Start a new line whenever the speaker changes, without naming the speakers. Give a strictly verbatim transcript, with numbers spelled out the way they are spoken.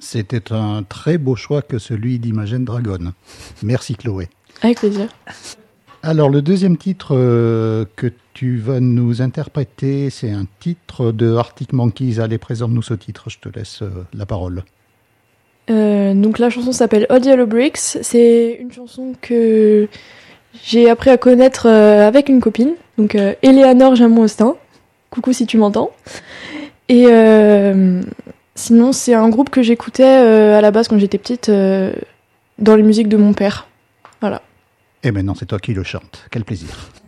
C'était un très beau choix que celui d'Imagine Dragon. Merci Chloé.
Avec plaisir.
Alors le deuxième titre euh, que tu vas nous interpréter, c'est un titre de Arctic Monkeys. Allez, présente-nous ce titre, je te laisse euh, la parole.
Euh, donc la chanson s'appelle Old Yellow Bricks. C'est une chanson que j'ai appris à connaître euh, avec une copine, donc euh, Eleanor Jamon-Austin. Coucou si tu m'entends. Et euh, sinon, c'est un groupe que j'écoutais euh, à la base quand j'étais petite euh, dans les musiques de mon père. Voilà.
Et maintenant, c'est toi qui le chantes. Quel plaisir.